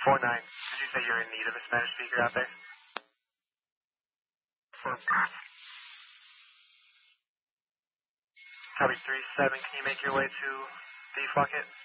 4-9. Did you say you're in need of a Spanish speaker out there? Copy 3-7. Can you make your way to the Bucket?